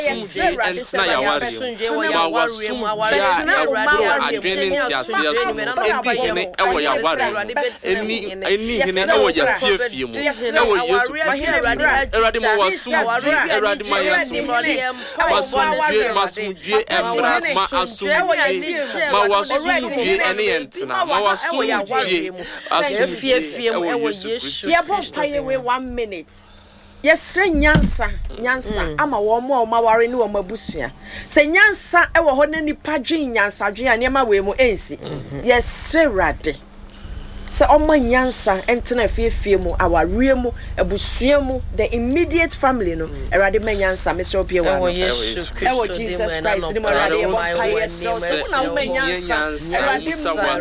wasumdwe entina ya wari ma wasumdwe ebro adwene ntiasia so endi hene ewo ya wari eni hene ewo ya fiefie mu ewo Yesu erade ma wasumdwe erade ma yasumdwe masumdwe embra ma asumdwe ma wasumdwe ene entina ma wasumdwe asumdwe ewo Yesu ya paye we 1 minute. Yesre nyansa ama wo mo ma ware ni wo mabusua se nyansa e wo ho na nipa dwen nyansa dwen ane ma we mu ensi yesre rade se o ma nyansa entena fiefie mu aware mu abusua mu the immediate family no erade ma nyansa me so pie wa ewo Jesus Christ ni mo rade e won paye so na wo ma nyansa erade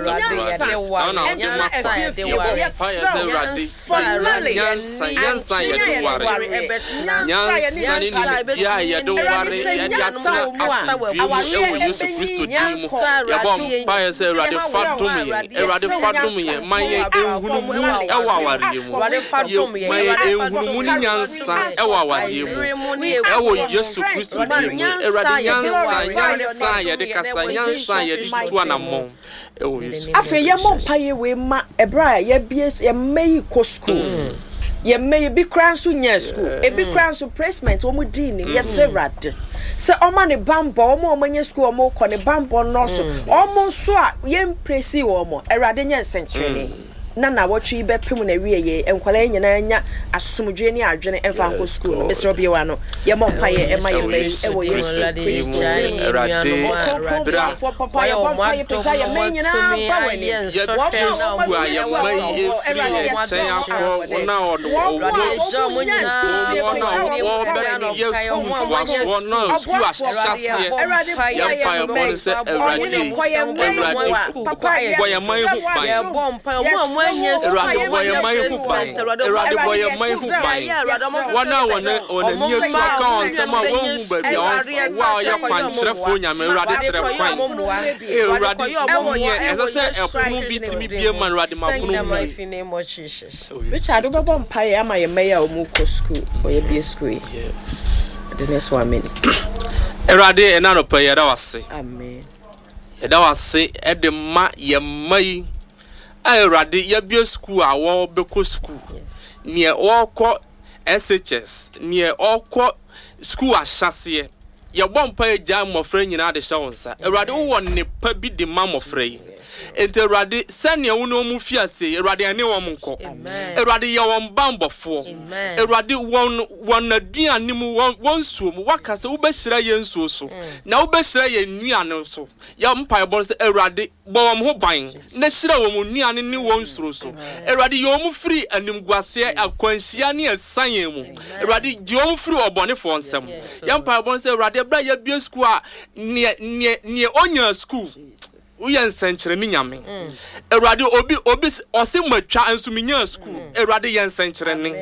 nyansa ye do ware nyansa ni dia ye do ware e dia asena ewo Yesu Kristo di mu ya bom paye se erade fadum ye maye ehunum ewa aware mu maye ehunum ni nyansa ewa aware mu ewo Yesu Kristo di mu erade nyansa ye de kasa nyansa ye di tutu anamon ewo Yesu afi ye mo paye we ma ebra ye bie ye meyi ko school ye meyi bi kran so nya school e bi kran so placement wo mu din ni ye serad se oma ne bambo oma nya school oma ko ne bambo no so oma so a ye impresi wo mo erade nya senchene na wotwi be pem na wie ye enkwala nyina nya asomdwe ni adwene enfa nko school no mesro bie wa no ye mo paye e ma ye me e wo Yesu erade bra papa ye mo paye pija ye me nyina ba wani ye wo ya mai efiri sen akọ na odo wo na ye school was na school ashase ye fire bon se erade papa ye mai hu ban erade boye mai hu ban wana ni etu account sama wo hu ba bia wa ya kwankyerefo nyame erade kyeref kwan erade ye esese epunu bitimi bie man erade mapunu mu Richard obebo mpaye ama ye meya omuko school or ye bie school yes the next 1 minute erade enano paye da wase amen eda wase ede ma ye mai erade ye bie school a wo beko school ne wo ko SHS ne okọ school ashase ye bompa eja mofra nyina de hye wonsa erade wo ne pa bi de ma mofra yi ente erade sane wo no mu fiase erade ane wo mko erade ye won bambofo erade won aduane mu won suo mu wakase wo be hira ye nsuo so na wo be hira ye nuane so ya mpa bo se erade bo won ho ban na hira wo mu nuane ni won suro so erade ye mu free animguase akwanhia ne asan mu erade je wo free obonefo nsem ya mpa bo se erade bra ya bia school a ne onya school uye nsenkyere ni nyame erade obi ose matwa anso minya school erade ye nsenkyere ni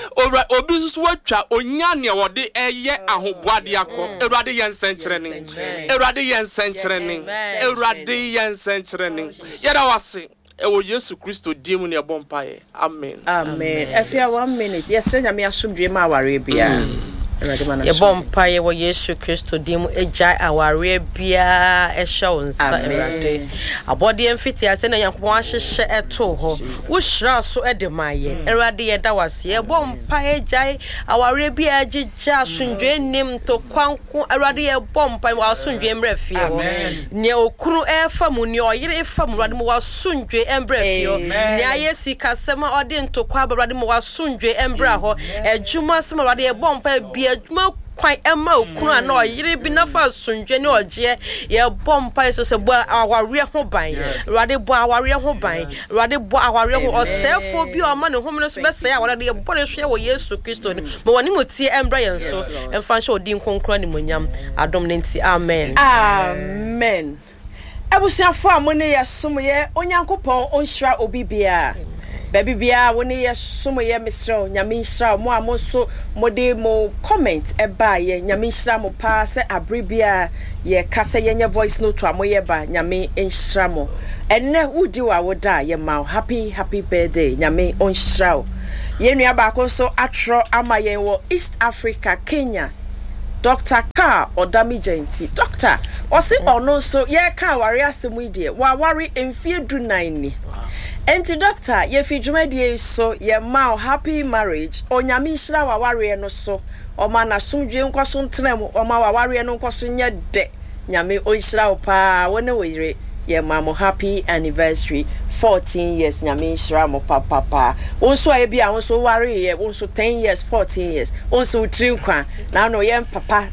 obi so watwa onya ne wode eye ahoboade akọ erade ye nsenkyere ni erade ye nsenkyere ni erade ye nsenkyere ni yeda wase ewo Yesu Kristo diemu ne bompaye amen amen afia 1 minute yesre nyame asomdwe ma aware bia ye bompa ye wo Yesu Kristo dimu eja aware bia e shawonsa erade abode emfiti ase na yankopon ahyehye eto ho wo hira so edemaye erade ye da wase ye bompa eja aware bia agija asundwe nim to kwanko erade ye bompa wa asundwe emrefie ho ne okunu efamu ne oyire efamu erade mo wasundwe emrefie ho ne ayesi kasema ode ntokwa erade mo wasundwe embra ho ejuma sema erade ye bompa bia adwuma kwan ema okunu ana oyire bi na fa sundwe ne oje ye bompa so se bo aware ho ban rade bo aware ho ban rade bo aware ho osefo bi o ma ne homne so be se aware de bo ne so ye wo Yesu Kristo ni mo woni motie embra yen so emfa hye odi nkonkro ni monyam adom ne nti amen amen abusiafo amone ye som ye onyankopon onhira obibia baby bia woni ye som ye misra nyame nhira mo amoso mode mo comment eba ye nyame nhira mo pa se abribia ye kase ye nya voice note amoye ba nyame nhira mo enne wudi wa woda ye ma happy birthday nyame onhira ye nua ba ko so atro ama ye wo East Africa Kenya Dr. Car or Damigenti. Doctor, or say or no so ye can worry as the media. Wa worry in fear do 9. Enti doctor, ye fi dwumadie so ye ma happy marriage. Onyame hira wa worry no so. O ma na sumdwe nkwaso ntenam o ma wa worry no nkwaso nya de. Nyame o hira pa wona we ye ma mo happy anniversary 14 years nyame hira mo papa. Wonso a bia wonso worry ye wonso 10 years 14 years. Wonso trinkwa na no ye papa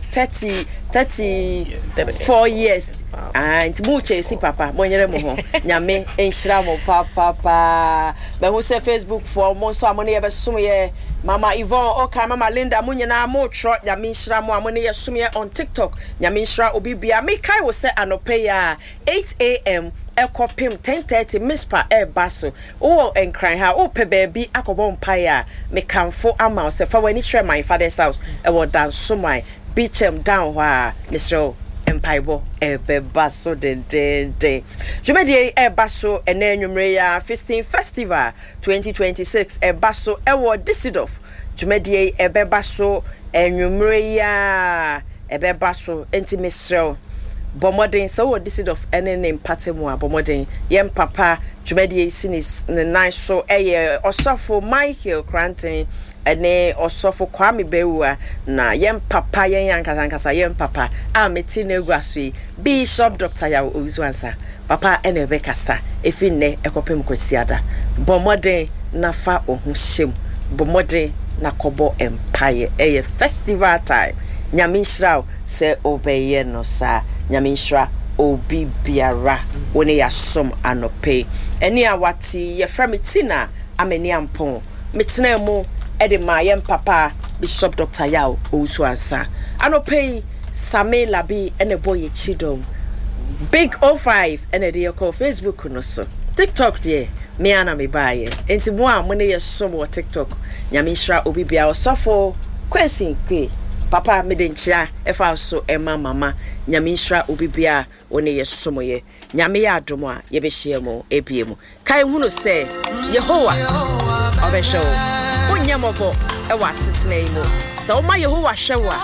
34 years. And muche si papa monyere mo ho nyame enhira mo papa ba hu se Facebook for mo so amone ye besom ye Mama Yvonne okay Mama Linda munyina mo tro nyame enhira mo amone ye som ye on TikTok nyame enhira obi bia me kai wo se anope ya 8 a.m. ekopim 10:30 mispa baso o enkran ha o pe baabi akobo mpaya me kanfo ama se fa wani try my father's house e wo dan so my beachem down wa Mr. Empaibo baso de Jumedi baso ene enwumre ya Feasting Festival 2026 baso ewo Düsseldorf Jumedi baso enwumre ya baso enti Mr. Bomodin so wo Düsseldorf ene ne mpatemu a bomodin yem papa Jumedi sinis ne nice so osofo Michael Cranton ene osofo Kwame Bewa na yem papa yen yankasa yem papa a meti na egwaso Bishop Dr. Yaw Ozuansa papa ene bekasa efinne ekopem kwasiada bomodin na fa ohuhyem bomodin na kobo empire festival time nyame nhyira se obeye no sa nyame nhyira obi biara woni yasom anope eni awati ye framitina ameni ampon metena mu ede ma yem papa Bishop Dr. Yaw Ozuansa anope Same Labi ene boy chidom Big 05 ene de call Facebook no so TikTok de me ana me baye enti mo a mo ne yesom wo TikTok nyame nhyira obi bia osofo question kwe papa me de nchia efa so ema mama nyame nhyira obi bia woni yesom ye nyame ya adomo a ye be hye mo ebiemu kai hunu se Yehowa obesho onyamobo ewa sitna imo se o ma Yehowa hwewa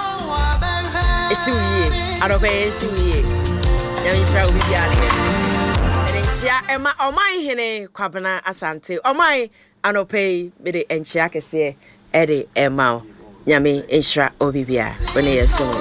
esiwiye arobe esiwiye nyame nhyira obi bia ne nchia ema omai hene kwabena asante omai anopei be de nchia kese ede ema nyame nhyira obi bia woni yesom